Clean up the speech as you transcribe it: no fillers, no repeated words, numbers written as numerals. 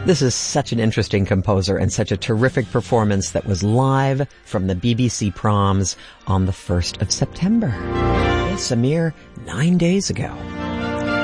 This is such an interesting composer and such a terrific performance that was live from the BBC Proms on the 1st of September. Yes, a mere 9 days ago.